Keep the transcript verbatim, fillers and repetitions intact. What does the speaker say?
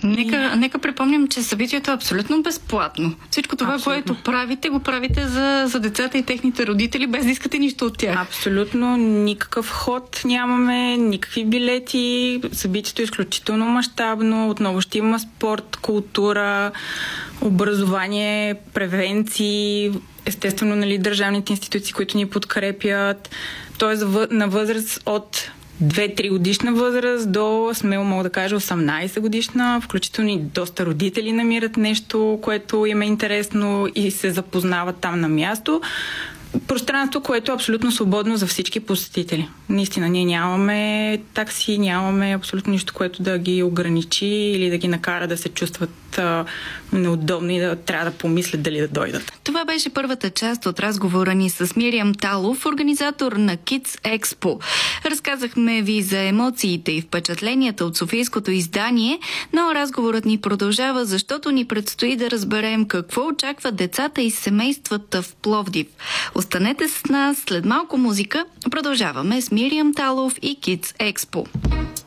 Нека, и... нека припомним, че събитието е абсолютно безплатно. Всичко това, абсолютно. Което правите, го правите за, за децата и техните родители, без да искате нищо от тях. Абсолютно никакъв ход нямаме, никакви билети. Събитието е изключително мащабно. Отново ще има спорт, култура, образование, превенции, естествено, нали, държавните институции, които ни подкрепят. Тоест на възраст от две-три годишна възраст до, смело мога да кажа, осемнайсет годишна, включително и доста родители намират нещо, което им е интересно и се запознават там на място. Пространство, което е абсолютно свободно за всички посетители. Наистина, ние нямаме такси, нямаме абсолютно нищо, което да ги ограничи или да ги накара да се чувстват а, неудобно и да трябва да помислят дали да дойдат. Това беше първата част от разговора ни с Мириам Талов, организатор на Kids Expo. Разказахме ви за емоциите и впечатленията от софийското издание, но разговорът ни продължава, защото ни предстои да разберем какво очаква децата и семействата в Пловдив. Останете с нас, след малко музика продължаваме с Мириам Талов и Kids Expo.